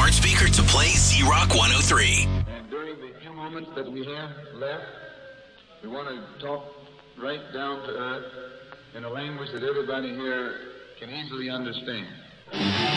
smart speaker to play Z-Rock 103. And during the few moments that we have left, we want to talk right down to earth in a language that everybody here can easily understand.